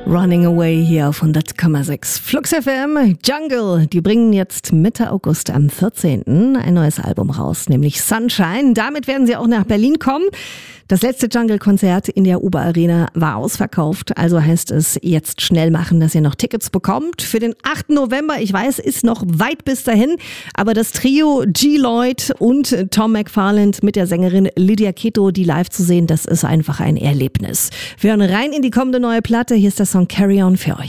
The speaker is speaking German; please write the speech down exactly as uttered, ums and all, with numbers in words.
Running Away hier auf hundert Komma sechs. Flux F M, Jungle, die bringen jetzt Mitte August am vierzehnten ein neues Album raus, nämlich Sunshine. Damit werden sie auch nach Berlin kommen. Das letzte Jungle-Konzert in der Uber Arena war ausverkauft, also heißt es jetzt schnell machen, dass ihr noch Tickets bekommt. Für den achten November, ich weiß, ist noch weit bis dahin, aber das Trio G. Lloyd und Tom McFarland mit der Sängerin Lydia Keto, die live zu sehen, das ist einfach ein Erlebnis. Wir hören rein in die kommende neue Platte, hier ist der Song Carry On für euch.